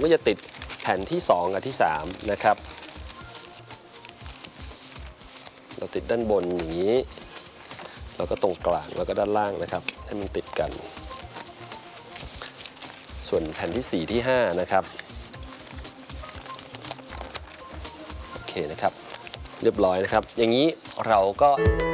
ก็จะติดแผ่นที่2กับที่3นะครับเราติดด้านบนอย่างนี้แล้วก็ตรงกลางแล้วก็ด้านล่างนะครับให้มันติดกันส่วนแผ่นที่4ที่5นะครับโอเคนะครับเรียบร้อยนะครับอย่างนี้เราก็